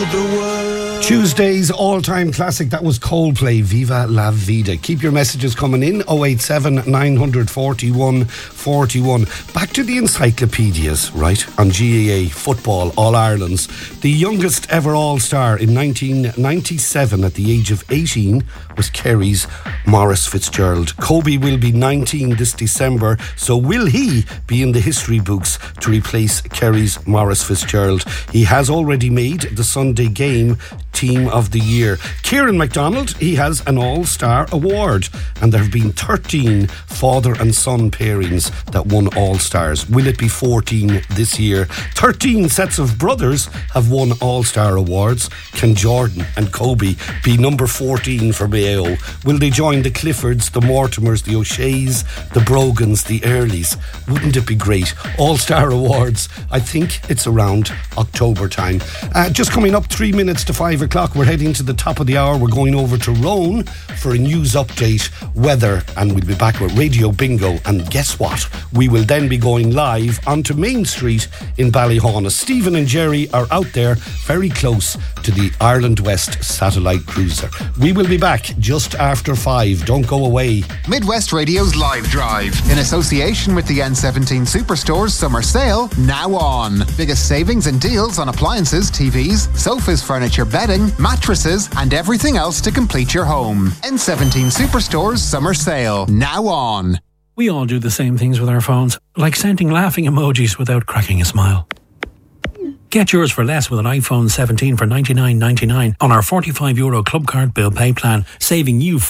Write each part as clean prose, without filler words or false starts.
the world. Tuesday's all-time classic, that was Coldplay, Viva La Vida. Keep your messages coming in, 087 941 41. Back to the encyclopedias, right, on GAA Football All-Irelands. The youngest ever All-Star in 1997 at the age of 18 was Kerry's Maurice Fitzgerald. Kobe will be 19 this December, so will he be in the history books to replace Kerry's Maurice Fitzgerald? He has already made the Sunday Game Team of the Year. Kieran MacDonald, he has an All-Star award, and there have been 13 father and son pairings that won All-Stars. Will it be 14 this year? 13 sets of brothers have won All-Star awards. Can Jordan and Kobe be number 14 for Mayo? Will they join the Cliffords, the Mortimers, the O'Sheas, the Brogans, the Earlys? Wouldn't it be great? All-Star awards, I think it's around October time. Just coming up 3 minutes to 5 o'clock, we're heading to the top of the hour. We're going over to Roan for a news update, weather, and we'll be back with Radio Bingo. And guess what? We will then be going live onto Main Street in Ballyhaunis. Stephen and Jerry are out there very close to the Ireland West satellite cruiser. We will be back just after 5. Don't go away. Midwest Radio's Live Drive, in association with the N17 Superstore's Summer Sale, now on. Biggest savings and deals on appliances, TVs, sofas, furniture, bedding, mattresses, and everything else to complete your home. N17 Superstore's Summer Sale, now on. We all do the same things with our phones, like sending laughing emojis without cracking a smile. Get yours for less with an iPhone 17 for €99.99 on our €45 Club Card Bill Pay plan, saving you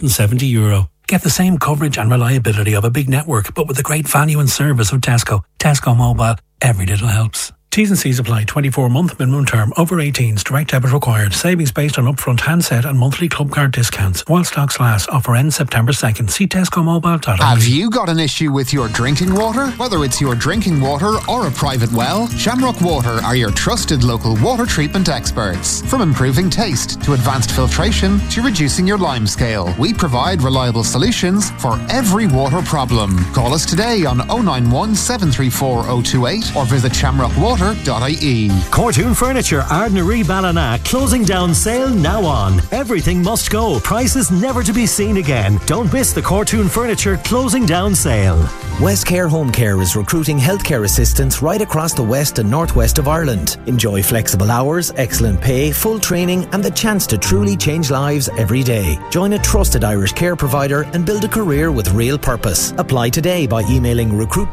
€470. Get the same coverage and reliability of a big network, but with the great value and service of Tesco. Tesco Mobile. Every little helps. T's and C's apply. 24-month minimum term. Over 18s. Direct debit required. Savings based on upfront handset and monthly club card discounts. While stocks last. Offer ends September 2nd. See tescomobile.ie. Have you got an issue with your drinking water? Whether it's your drinking water or a private well, Shamrock Water are your trusted local water treatment experts. From improving taste to advanced filtration to reducing your lime scale, we provide reliable solutions for every water problem. Call us today on 091 734 028 or visit shamrockwater.ie. Cortoon Furniture, Ardnaree Ballina, closing down sale now on. Everything must go. Prices never to be seen again. Don't miss the Cortoon Furniture closing down sale. Westcare Home Care is recruiting healthcare assistants right across the west and northwest of Ireland. Enjoy flexible hours, excellent pay, full training and the chance to truly change lives every day. Join a trusted Irish care provider and build a career with real purpose. Apply today by emailing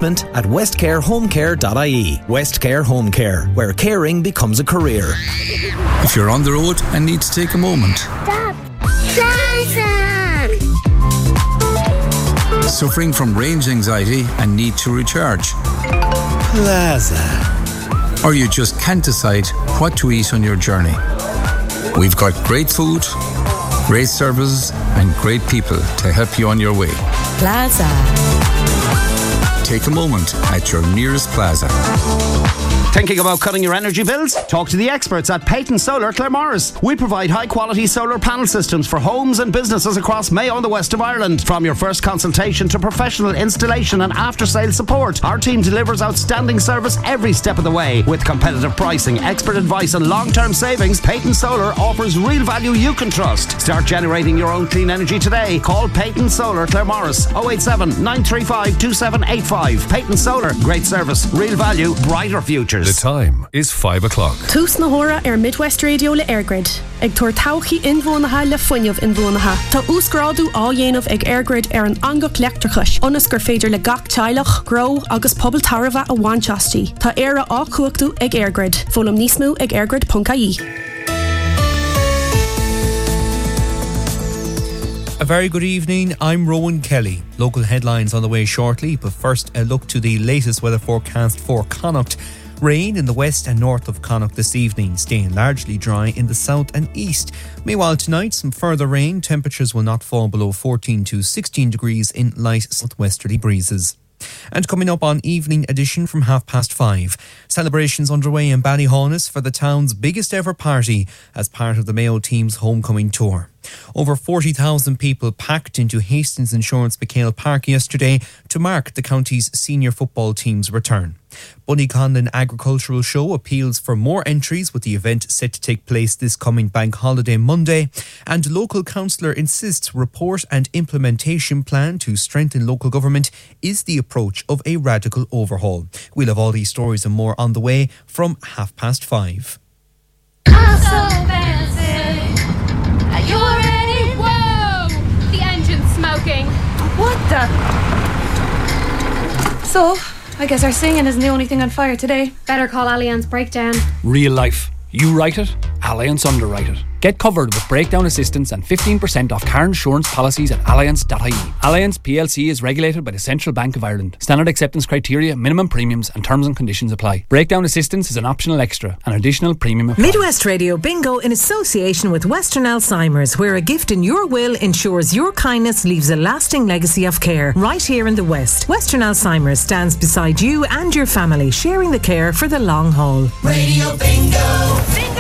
recruitment@westcarehomecare.ie. Westcare Home Care, where caring becomes a career. If you're on the road and need to take a moment. Stop! Plaza! Suffering from range anxiety and need to recharge. Plaza. Or you just can't decide what to eat on your journey. We've got great food, great services and great people to help you on your way. Plaza. Take a moment at your nearest Plaza. Thinking about cutting your energy bills? Talk to the experts at Peyton Solar Claremorris. We provide high-quality solar panel systems for homes and businesses across Mayo and the west of Ireland. From your first consultation to professional installation and after-sales support, our team delivers outstanding service every step of the way. With competitive pricing, expert advice and long-term savings, Peyton Solar offers real value you can trust. Start generating your own clean energy today. Call Peyton Solar Claremorris 087 935 2785. Peyton Solar, great service, real value, brighter futures. The time is 5 o'clock. Tús na hóra Midwest Radio le Airgrid. Ag tuair tauchaí inmhónatha le fuinneamh inmhónatha. Tá úsgrádu á dhéanamh ag Airgrid an angach leachtrachais. Ionas gur féidir le gach teilech, grow agus pobl tarva a bhainteastí. Tá éire á cuachtú ag Airgrid. Fólam níos mó ag airgrid.ie. A very good evening, I'm Rowan Kelly. Local headlines on the way shortly, but first a look to the latest weather forecast for Connacht. Rain in the west and north of Connacht this evening, staying largely dry in the south and east. Meanwhile tonight, some further rain. Temperatures will not fall below 14 to 16 degrees in light southwesterly breezes. And coming up on Evening Edition from 5:30, celebrations underway in Ballyhaunis for the town's biggest ever party as part of the Mayo team's homecoming tour. Over 40,000 people packed into Hastings Insurance McHale Park yesterday to mark the county's senior football team's return. Bunnyconlin Agricultural Show appeals for more entries, with the event set to take place this coming bank holiday Monday. And local councillor insists report and implementation plan to strengthen local government is the approach of a radical overhaul. We'll have all these stories and more on the way from 5:30. I'm so fancy. Are you ready? Whoa! The engine's smoking. What the? So, I guess our singing isn't the only thing on fire today. Better call Allianz Breakdown. Real life. You write it, Allianz underwrite it. Get covered with breakdown assistance and 15% off car insurance policies at allianz.ie. Allianz PLC is regulated by the Central Bank of Ireland. Standard acceptance criteria, minimum premiums and terms and conditions apply. Breakdown assistance is an optional extra. An additional premium applies. Midwest Radio Bingo in association with Western Alzheimer's, where a gift in your will ensures your kindness leaves a lasting legacy of care. Right here in the West, Western Alzheimer's stands beside you and your family, sharing the care for the long haul. Radio Bingo!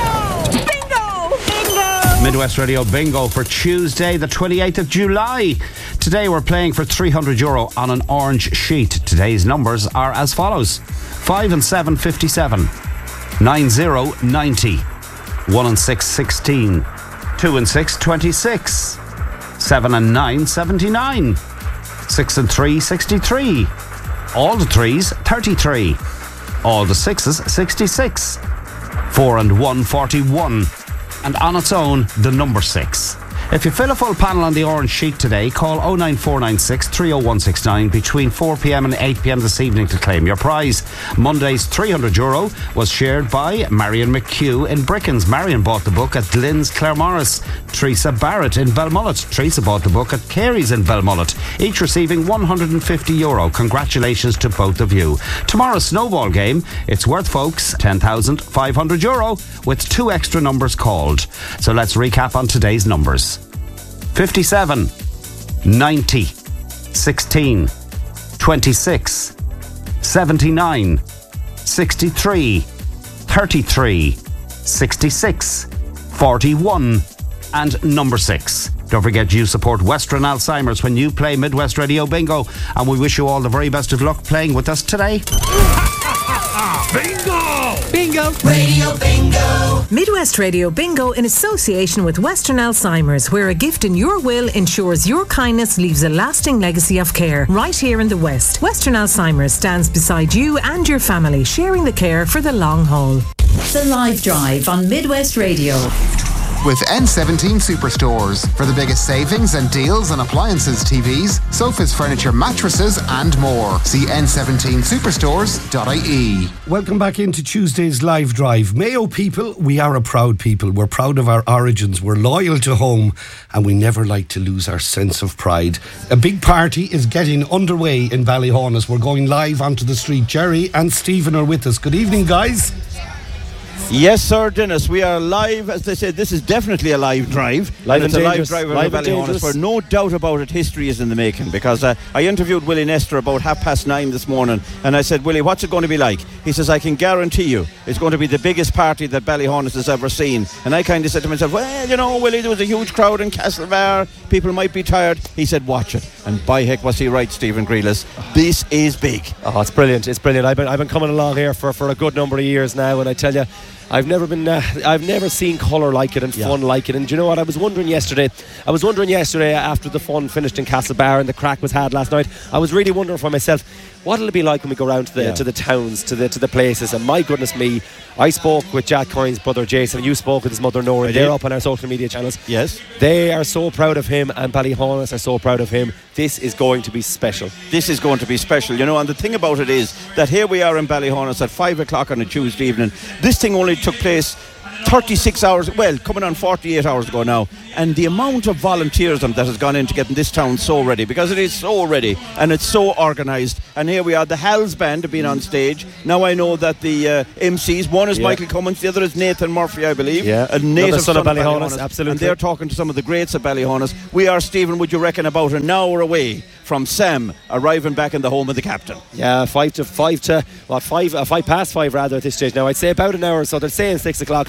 Midwest Radio Bingo for Tuesday, the 28th of July. Today we're playing for €300 on an orange sheet. Today's numbers are as follows: 5 and 7, 57. 9 0, 90. 1 and 6, 16. 2 and 6, 26. 7 and 9, 79. 6 and 3, 63. All the 3s, 33. All the 6s, 66. 4 and 1, 41. And on its own, the number 6. If you fill a full panel on the orange sheet today, call 09496 30169 between 4pm and 8pm this evening to claim your prize. Monday's €300 was shared by Marion McHugh in Brickens. Marion bought the book at Glyn's Claremorris. Teresa Barrett in Belmullet. Teresa bought the book at Carey's in Belmullet, each receiving €150. Congratulations to both of you. Tomorrow's snowball game, it's worth, folks, €10,500 with 2 extra numbers called. So let's recap on today's numbers. 57, 90, 16, 26, 79, 63, 33, 66, 41 and number 6. Don't forget you support Western Alzheimer's when you play Midwest Radio Bingo, and we wish you all the very best of luck playing with us today. Bingo! Bingo! Radio Bingo! Midwest Radio Bingo in association with Western Alzheimer's, where a gift in your will ensures your kindness leaves a lasting legacy of care. Right here in the West, Western Alzheimer's stands beside you and your family, sharing the care for the long haul. The Live Drive on Midwest Radio. With N17 Superstores for the biggest savings and deals on appliances, TVs, sofas, furniture, mattresses and more. See n17superstores.ie. Welcome back into Tuesday's Live Drive. Mayo people, we are a proud people. We're proud of our origins. We're loyal to home, and we never like to lose our sense of pride. A big party is getting underway in Ballyhaunis. We're going live onto the street. Jerry and Stephen are with us. Good evening, guys. Yes, sir, Dennis. We are live. As they said, this is definitely a live drive. It's a live drive over Ballyhaunis, where no doubt about it, history is in the making. Because I interviewed Willie Nestor about 9:30 this morning, and I said, Willie, what's it going to be like? He says, I can guarantee you it's going to be the biggest party that Ballyhaunis has ever seen. And I kind of said to myself, well, you know, Willie, there was a huge crowd in Castlebar. People might be tired. He said, watch it. And by heck was he right, Stephen Grealish. This is big. Oh, it's brilliant. It's brilliant. I've been coming along here for a good number of years now, and I tell you, I've never seen colour like it and fun like it. And do you know what? I was wondering yesterday after the fun finished in Castlebar and the crack was had last night, I was really wondering for myself, what'll it be like when we go around to the towns, to the places? And my goodness me, I spoke with Jack Coyne's brother Jason, and you spoke with his mother Nora. They're up on our social media channels. Yes. They are so proud of him, and Ballyhaunis are so proud of him. This is going to be special. This is going to be special, you know, and the thing about it is that here we are in Ballyhaunis at 5 o'clock on a Tuesday evening. This thing only took place 36 hours, well, coming on 48 hours ago now, and the amount of volunteerism that has gone into getting this town so ready, because it is so ready and it's so organised. And here we are, the Hal's Band have been on stage. Now I know that the MCs, one is Michael Cummins, the other is Nathan Murphy, I believe, a native son of Ballyhaunis, absolutely. And they're talking to some of the greats of Ballyhaunis. We are, Stephen, would you reckon, about an hour away from Sam arriving back in the home of the captain? Yeah, 5 past 5 rather at this stage now. I'd say about an hour, so they're saying 6 o'clock.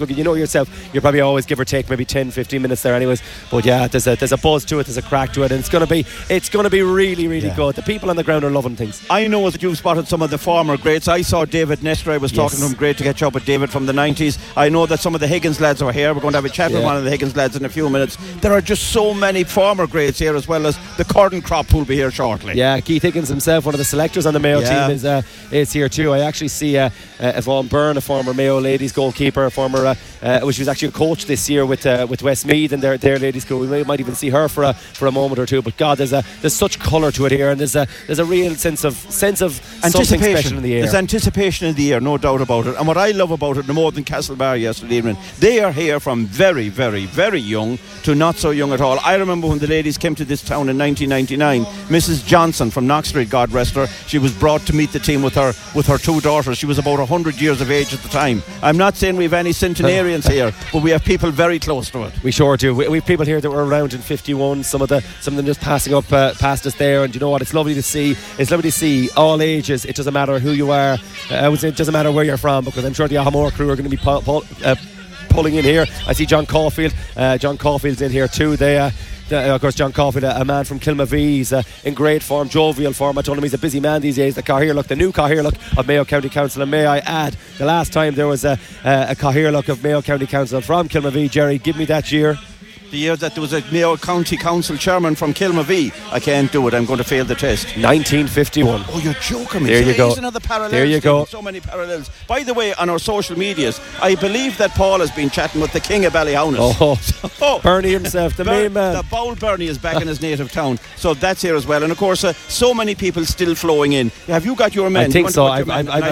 look, you know yourself, you probably always give or take maybe 10-15 minutes there anyways, but yeah, there's a buzz to it, there's a crack to it, and it's going to be really, really good. The people on the ground are loving things. I know that you've spotted some of the former greats. I saw David Nestor, I was talking to him, great to catch up with David from the 90s. I know that some of the Higgins lads are here. We're going to have a chat with one of the Higgins lads in a few minutes. There are just so many former greats here, as well as the Corden crop who'll be here shortly. Yeah, Keith Higgins himself, one of the selectors on the Mayo team, is here too. I actually see Yvonne Byrne, a former Mayo ladies goalkeeper, she was actually a coach this year with Westmeath and their ladies school. We might even see her for a moment or two. But God, there's such colour to it here, and there's a real sense of something special in the air. There's anticipation in the air, no doubt about it. And what I love about it, no more than Castlebar yesterday evening, they are here from very, very, very young to not so young at all. I remember when the ladies came to this town in 1999, Mrs. Johnson from Knox Street, God rest her, she was brought to meet the team with her two daughters. She was about 100 years of age at the time. I'm not saying we have any centenarians here, but we have people very close to it. We sure do. We have people here that were around in 51. Some of them just passing up past us there. And you know what? It's lovely to see. It's lovely to see all ages. It doesn't matter who you are. I would say it doesn't matter where you're from, because I'm sure the Ahamore crew are going to be pulling in here. I see John Caulfield. John Caulfield's in here too. Of course, John Caulfield, a man from Kilmavee, he's in great form, jovial form. I told him he's a busy man these days. The new Cathaoirleach of Mayo County Council. And may I add, the last time there was a Cathaoirleach of Mayo County Council from Kilmavee, Jerry, give me that year. The year that there was a Mayo County Council chairman from Kilmavee. I can't do it, I'm going to fail the test. 1951. Oh, you're joking me. There you go. Another parallel. There you go. So many parallels. By the way, on our social medias, I believe that Paul has been chatting with the King of Ballyhaunis. Bernie himself, the main man. The Bowl Bernie is back in his native town, so that's here as well. And of course, so many people still flowing in. Have you got your men? I think so. Go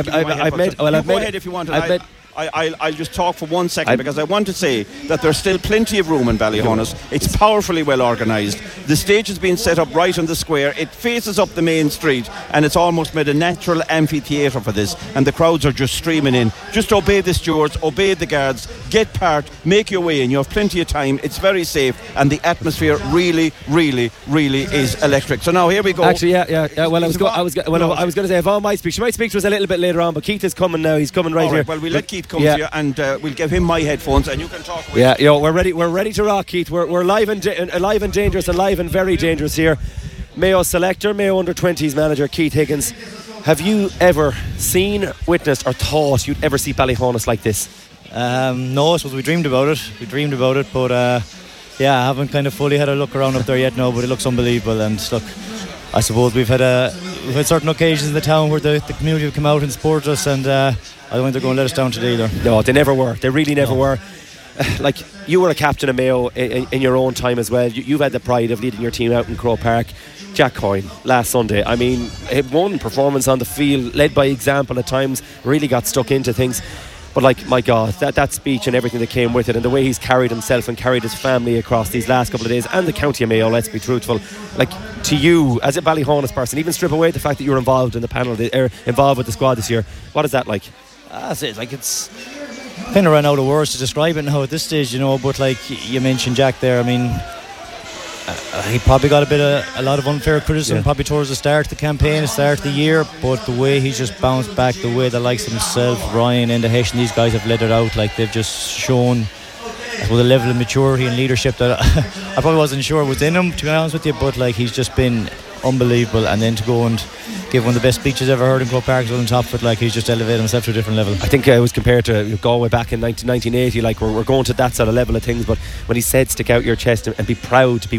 ahead if you want to. I'll just talk for 1 second because I want to say that there's still plenty of room in Ballyhaunis. It's powerfully well organised. The stage has been set up right on the square. It faces up the main street, and it's almost made a natural amphitheatre for this, and the crowds are just streaming in. Just obey the stewards, obey the guards, get part, make your way in. You have plenty of time. It's very safe, and the atmosphere really, really, really is electric. So now here we go. Actually, yeah. Well, I was going to say Yvonne might speak. She might speak to us a little bit later on, but Keith is coming now. He's coming right here. Well, we'll let Keith come to you, and we'll give him my headphones, and you can talk with we're ready to rock, Keith. We're live and dangerous, alive and very dangerous here. Mayo selector, Mayo under-20s manager Keith Higgins. Have you ever seen, witnessed or thought you'd ever see Ballyhaunis like this? No, I suppose we dreamed about it, but I haven't kind of fully had a look around up there yet, no, but it looks unbelievable. And look, I suppose we've had certain occasions in the town where the community have come out and supported us, and I don't think they're going to let us down today either. No, they never were. They really never were. Like, you were a captain of Mayo in your own time as well. You've had the pride of leading your team out in Croke Park. Jack Coyne last Sunday, I mean, one performance on the field, led by example at times, really got stuck into things. But like, my God, that speech and everything that came with it, and the way he's carried himself and carried his family across these last couple of days, and the county of Mayo, let's be truthful, like, to you as a Ballyhaunis person, even strip away the fact that you're involved in the panel, involved with the squad this year, what is that like? It's kind of run out of words to describe it now at this stage, but like you mentioned Jack there, I mean, he probably got a lot of unfair criticism probably towards the start of the campaign, the start of the year, but the way he's just bounced back, the way the likes of himself, Ryan and the Hesh and these guys have let it out, like they've just shown with a level of maturity and leadership that I probably wasn't sure was in him, to be honest with you, but like he's just been unbelievable. And then to go and give one of the best speeches ever heard in Croke Park on top of it, like he's just elevated himself to a different level. I think it was compared to Galway back in 1980, like we're going to that sort of level of things, but when he said stick out your chest and be proud to be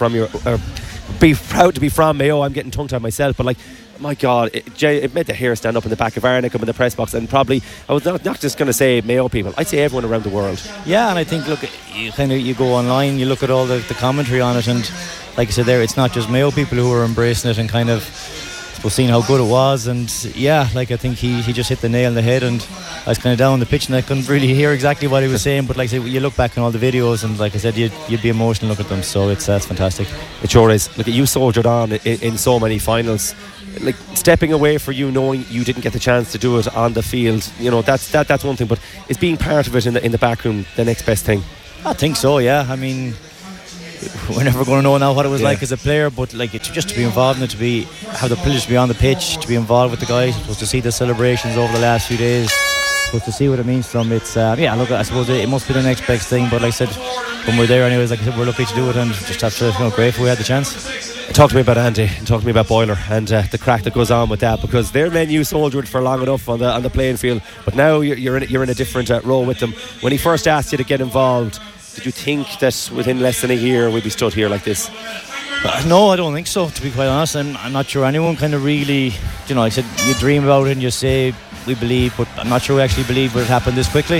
be proud to be from Mayo, I'm getting tongue-tied myself, but like, my God, it made the hair stand up in the back of Arnick in the press box, and probably I was not just going to say Mayo people, I'd say everyone around the world. Yeah, and I think, look, you go online, you look at all the commentary on it, and like I said there, it's not just Mayo people who are embracing it and kind of seeing how good it was. And yeah, like I think he just hit the nail on the head, and I was kind of down on the pitch and I couldn't really hear exactly what he was saying, but like I said, you look back on all the videos and like I said, you'd be emotional look at them, so it's fantastic. It sure is. Look, you soldiered on in so many finals, like stepping away for you, knowing you didn't get the chance to do it on the field, that's one thing, but is being part of it in the back room the next best thing? I think so, yeah. I mean, we're never going to know now what it was like as a player, but like just to be involved in it, have the privilege to be on the pitch, to be involved with the guys, to see the celebrations over the last few days, suppose to see what it means to them, it's look, I suppose it must be the next best thing. But like I said, when we're there anyways, like I said, we're lucky to do it and just have to grateful we had the chance. Talk to me about Andy and talk to me about Boiler and the crack that goes on with that, because their men you soldiered for long enough on the playing field, but now you're in a different role with them. When he first asked you to get involved, did you think that within less than a year we'd be stood here like this? No, I don't think so, to be quite honest. I'm not sure anyone kind of really, I said you dream about it and you say we believe, but I'm not sure we actually believe would it happen this quickly.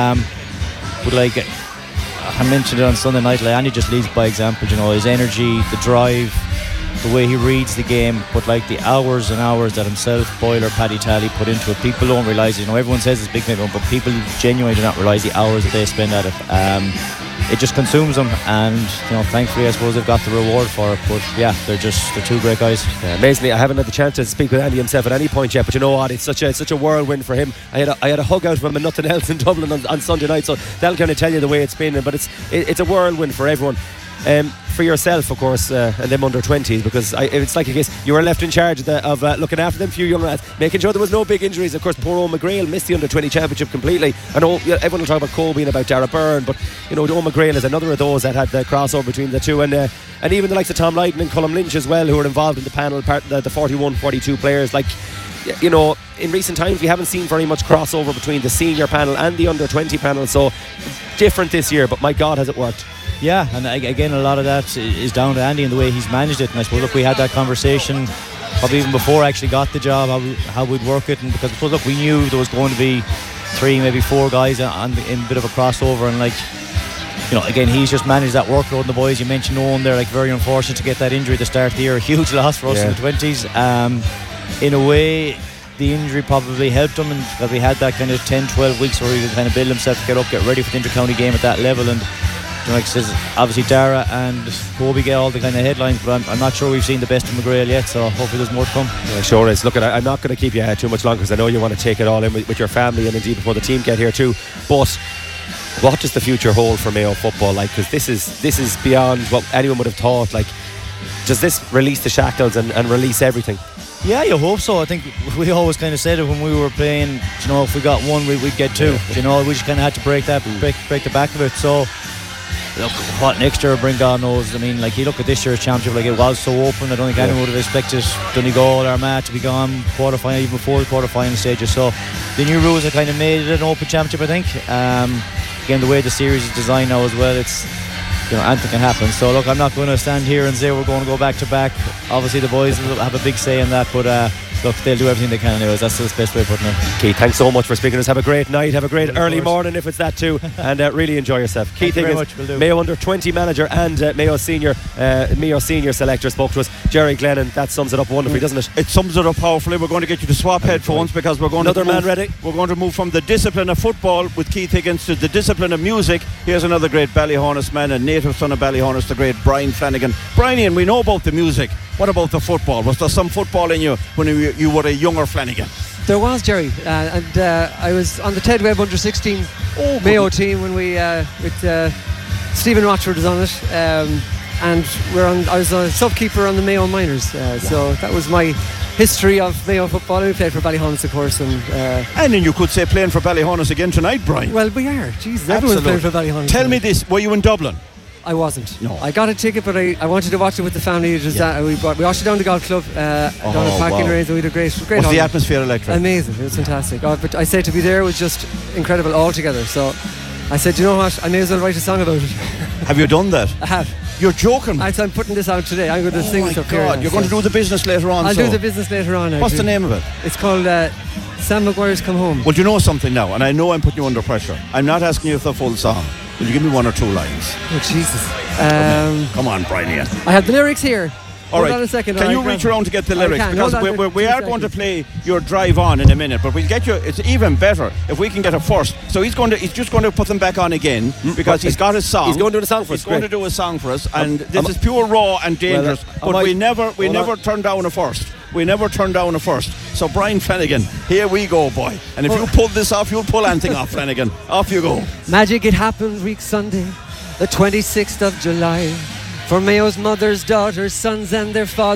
But like I mentioned it on Sunday night, like Andy just leads by example, his energy, the drive, the way he reads the game, but like the hours and hours that himself, Boiler, Paddy Tally put into it, people don't realise it. Everyone says it's big commitment, but people genuinely do not realise the hours that they spend at it. It just consumes them, and thankfully I suppose they've got the reward for it. But yeah, they're two great guys. Yeah, amazingly, I haven't had the chance to speak with Andy himself at any point yet, but you know what, it's such a whirlwind for him. I had a hug out from him and nothing else in Dublin on Sunday night, so that'll kind of tell you the way it's been. But it's a whirlwind for everyone. For yourself, of course, and them under 20s, because it's like a case you were left in charge of looking after them few young lads, making sure there was no big injuries. Of course, poor Owen McGrail missed the under 20 championship completely. I know everyone will talk about Colby and about Dara Byrne, but Owen McGrail is another of those that had the crossover between the two, and even the likes of Tom Lydon and Colm Lynch as well, who are involved in the panel, the 41-42 players. Like, in recent times we haven't seen very much crossover between the senior panel and the under 20 panel, so different this year, but my God, has it worked. Yeah, and again, a lot of that is down to Andy and the way he's managed it. And I suppose, look, we had that conversation probably even before I actually got the job, how we'd work it. And because, look, we knew there was going to be 3, maybe 4 guys in a bit of a crossover. And, like, again, he's just managed that workload. And the boys, you mentioned Owen, they're, like, very unfortunate to get that injury at the start of the year. A huge loss for us in the 20s. In a way, the injury probably helped him, and that we had that kind of 10-12 weeks where he could kind of build himself to get ready for the inter-county game at that level. And like I says, obviously Dara and Kobe get all the kind of headlines, but I'm not sure we've seen the best of McGrail yet, so hopefully there's more to come. Yeah, sure is. Look, I'm not going to keep you too much longer, because I know you want to take it all in with your family and indeed before the team get here too. But what does the future hold for Mayo football? Like, because this is beyond what anyone would have thought. Like, does this release the shackles and release everything? Yeah, you hope so. I think we always kind of said it when we were playing, if we got one, we'd get 2. We just kind of had to break the back of it. So look, what next year will bring, God knows. I mean, like, you look at this year's championship, like, it was so open. I don't think anyone would have expected Donegal or Armagh to be gone quarter-final, even before the quarter-final stages. So the new rules have kind of made it an open championship, I think. Again, the way the series is designed now as well, it's anything can happen. So look, I'm not going to stand here and say we're going to go back to back. Obviously the boys will have a big say in that, but look, they'll do everything they can anyways. That's the best way of putting it. Keith, thanks so much for speaking to us. Have a great night, have a great early morning if it's that too, and really enjoy yourself. Keith Higgins, Mayo under 20 manager and Mayo senior selector, spoke to us. Jerry Glennon, that sums it up wonderfully, doesn't it? It sums it up powerfully. We're going to get you to swap headphones, because we're going another man ready. We're going to move from the discipline of football with Keith Higgins to the discipline of music. Here's another great Ballyhonus man, a native son of Ballyhonus, the great Brian Flanagan. Brian, we know about the music. What about the football? Was there some football in you when you were a younger Flanagan? There was, Jerry, and I was on the Ted Webb under 16 Mayo team when we with Stephen Rochford was on it, and I was a sub-keeper on the Mayo Miners, so that was my history of Mayo football. We played for Ballyhonus, of course, and then you could say playing for Ballyhonus again tonight, Brian. Well, we are. Jesus, everyone's playing for Ballyhonus. Tell me this: were you in Dublin? I wasn't. No. I got a ticket, but I wanted to watch it with the family. We watched it down the golf club, down at Parking Range, and we had a great Was the atmosphere electric? Amazing. It was fantastic. But I said to be there was just incredible altogether. So I said, you know what? I may as well write a song about it. Have you done that? I have. You're joking. I'm putting this out today. I'm going to sing this up here. You're going to do the business later on. I'll do the business later on. What's the name of it? It's called Sam Maguire's Come Home. Well, do you know something now? And I know I'm putting you under pressure. I'm not asking you for the full song. Will you give me 1 or 2 lines? Oh, Jesus. Come on, Brian. I have the lyrics here. All right. Hold on a second. Can you reach around to get the lyrics? Because we are going to play your drive on in a minute, but we'll get you. It's even better if we can get it first. So he's just going to put them back on again, because he's got his song. He's going to do the song for us. He's going to do a song for us, and this is pure, raw, and dangerous. But we never turn down a first. We never turn down a first. So Brian Flanagan, here we go, boy. And if you pull this off, you'll pull anything off, Flanagan. Off you go. Magic, it happened week Sunday, the 26th of July. For Mayo's mothers, daughters, sons and their fathers.